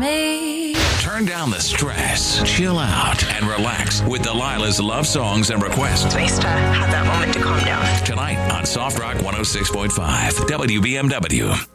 me. Turn down the stress, chill out, and relax with Delilah's love songs and requests. It's nice to have that moment to calm down. Tonight on Soft Rock 106.5 WBMW.